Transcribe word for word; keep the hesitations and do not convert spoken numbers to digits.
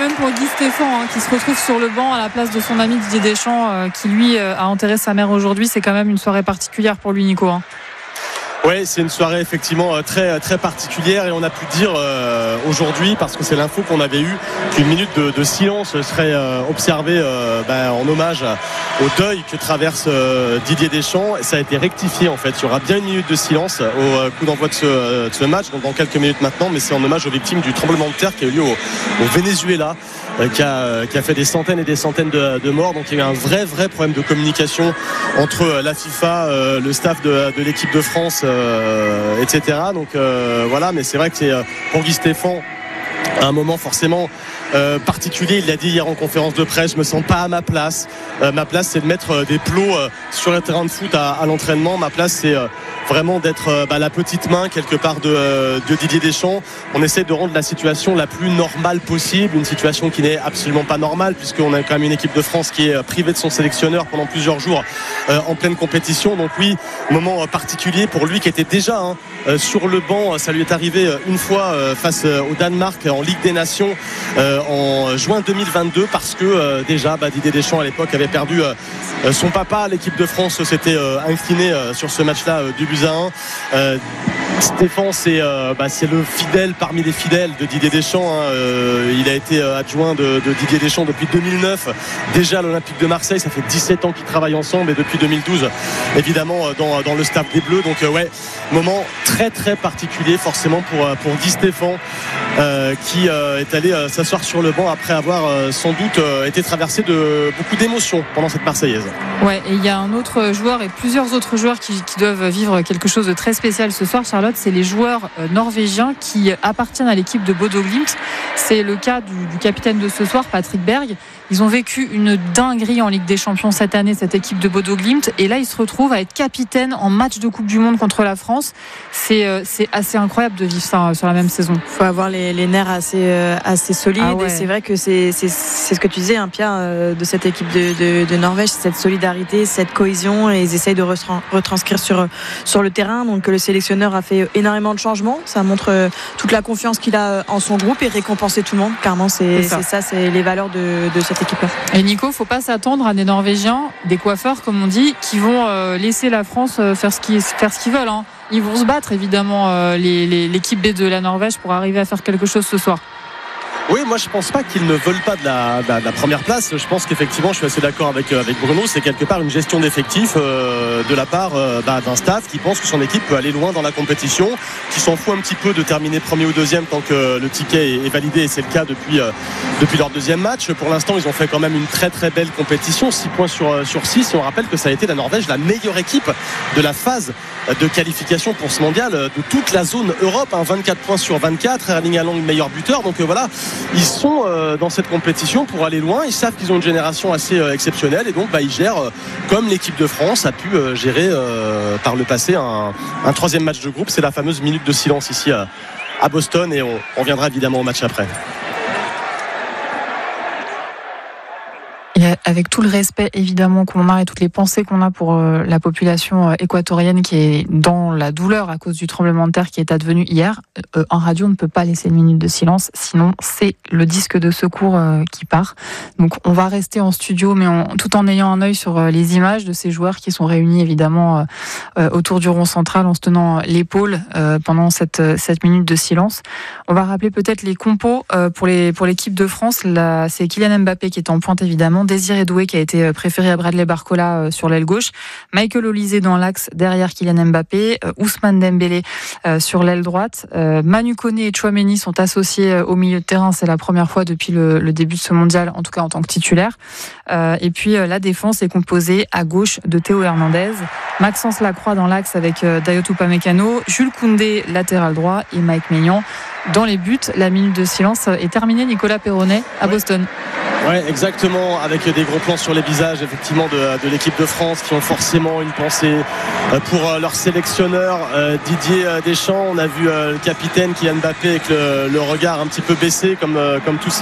même pour Guy Stéphane hein, qui se retrouve sur le banc à la place de son ami Didier Deschamps euh, qui lui euh, a enterré sa mère aujourd'hui. C'est quand même une soirée particulière pour lui, Nico. Hein. Oui, c'est une soirée effectivement très, très particulière et on a pu dire euh, aujourd'hui, parce que c'est l'info qu'on avait eue, qu'une minute de, de silence serait euh, observée euh, ben, en hommage au deuil que traverse euh, Didier Deschamps. Et ça a été rectifié en fait. Il y aura bien une minute de silence au euh, coup d'envoi de ce, de ce match, donc dans quelques minutes maintenant, mais c'est en hommage aux victimes du tremblement de terre qui a eu lieu au, au Venezuela. Qui a, qui a fait des centaines et des centaines de, de morts. Donc il y a eu un vrai vrai problème de communication entre la FIFA, euh, le staff de, de l'équipe de France, euh, et cetera. Donc euh, voilà, mais c'est vrai que c'est pour Guy Stéphane un moment forcément euh, particulier. Il l'a dit hier en conférence de presse, je me sens pas à ma place. Euh, ma place c'est de mettre euh, des plots euh, sur le terrain de foot à, à l'entraînement. Ma place c'est euh, vraiment d'être euh, bah, la petite main quelque part de, euh, de Didier Deschamps. On essaie de rendre la situation la plus normale possible, une situation qui n'est absolument pas normale puisqu'on a quand même une équipe de France qui est privée de son sélectionneur pendant plusieurs jours euh, en pleine compétition. Donc oui, moment euh, particulier pour lui qui était déjà hein, euh, sur le banc. Ça lui est arrivé euh, une fois euh, face euh, au Danemark en Ligue des Nations euh, en juin deux mille vingt-deux parce que euh, déjà bah, Didier Deschamps à l'époque avait perdu euh, son papa. L'équipe de France s'était euh, inclinée euh, sur ce match-là euh, du but à un. Euh, Stéphane c'est, euh, bah, c'est le fidèle parmi les fidèles de Didier Deschamps hein. euh, il a été euh, adjoint de, de Didier Deschamps depuis deux mille neuf déjà à l'Olympique de Marseille. Ça fait dix-sept ans qu'ils travaillent ensemble et depuis deux mille douze évidemment dans, dans le staff des Bleus. Donc euh, ouais, moment très très particulier forcément pour, pour Guy Stéphane euh, qui euh, est allé euh, s'asseoir sur le banc après avoir euh, sans doute euh, été traversé de beaucoup d'émotions pendant cette Marseillaise. Ouais, et il y a un autre joueur et plusieurs autres joueurs qui, qui doivent vivre quelque chose de très spécial ce soir, Charlotte. C'est les joueurs euh, norvégiens qui appartiennent à l'équipe de Bodo Glimt. C'est le cas du, du capitaine de ce soir, Patrick Berg. Ils ont vécu une dinguerie en Ligue des Champions cette année, cette équipe de Bodo Glimt. Et là, ils se retrouvent à être capitaine en match de Coupe du Monde contre la France. C'est, euh, c'est assez incroyable de vivre ça euh, sur la même saison. Il faut avoir les, les nerfs assez, euh, assez solides. Ah ouais. Et c'est vrai que c'est, c'est, c'est ce que tu disais, hein, Pierre, euh, de cette équipe de, de, de Norvège, cette solidarité, cette cohésion. Et ils essayent de retran- retranscrire sur, sur le terrain. Donc le sélectionneur a fait énormément de changements. Ça montre euh, toute la confiance qu'il a en son groupe et récompenser tout le monde. Clairement, c'est, c'est, ça. c'est ça, c'est les valeurs de, de cette équipe-là. Et Nico, faut pas s'attendre à des Norvégiens, des coiffeurs comme on dit, qui vont euh, laisser la France euh, faire ce qu'ils, faire ce qu'ils veulent. Hein. Ils vont se battre évidemment euh, les, les, l'équipe B de la Norvège pour arriver à faire quelque chose ce soir. Oui, moi je pense pas qu'ils ne veulent pas de la, de la, de la première place. Je pense qu'effectivement, je suis assez d'accord avec, avec Bruno, c'est quelque part une gestion d'effectifs euh, de la part euh, bah, d'un staff qui pense que son équipe peut aller loin dans la compétition, qui s'en fout un petit peu de terminer premier ou deuxième tant que le ticket est, est validé, et c'est le cas depuis, euh, depuis leur deuxième match. Pour l'instant, ils ont fait quand même une très très belle compétition, six points sur, sur six, et on rappelle que ça a été la Norvège la meilleure équipe de la phase de qualification pour ce mondial de toute la zone Europe, hein, vingt-quatre points sur vingt-quatre, Erling Haaland meilleur buteur. Donc euh, voilà, ils sont euh, dans cette compétition pour aller loin. Ils savent qu'ils ont une génération assez euh, exceptionnelle et donc bah, ils gèrent euh, comme l'équipe de France a pu euh, gérer euh, par le passé un, un troisième match de groupe. C'est la fameuse minute de silence ici à, à Boston et on, on reviendra évidemment au match après. Et avec tout le respect évidemment qu'on a et toutes les pensées qu'on a pour euh, la population euh, équatorienne qui est dans la douleur à cause du tremblement de terre qui est advenu hier, euh, en radio on ne peut pas laisser une minute de silence, sinon c'est le disque de secours euh, qui part. Donc on va rester en studio mais on, tout en ayant un œil sur euh, les images de ces joueurs qui sont réunis évidemment euh, euh, autour du rond central en se tenant l'épaule euh, pendant cette, cette minute de silence. On va rappeler peut-être les compos euh, pour, les, pour l'équipe de France. Là, c'est Kylian Mbappé qui est en pointe évidemment, Désiré Doué qui a été préféré à Bradley Barcola sur l'aile gauche, Michael Olise dans l'axe derrière Kylian Mbappé, Ousmane Dembélé sur l'aile droite, Manu Koné et Tchouaméni sont associés au milieu de terrain, c'est la première fois depuis le, le début de ce mondial, en tout cas en tant que titulaire. Et puis la défense est composée à gauche de Théo Hernandez, Maxence Lacroix dans l'axe avec Dayot Upamecano, Jules Koundé latéral droit et Mike Maignan dans les buts. La minute de silence est terminée. Nicolas Perronnet à Boston. Oui, exactement, avec des gros plans sur les visages effectivement de, de l'équipe de France qui ont forcément une pensée pour leur sélectionneur Didier Deschamps. On a vu le capitaine Kylian Mbappé avec le, le regard un petit peu baissé comme, comme tous